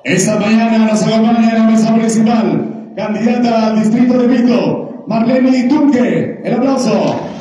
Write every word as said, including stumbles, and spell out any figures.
Esta mañana nos acompaña en la mesa principal, candidata al distrito de Vito, Marlene Tunque. El aplauso.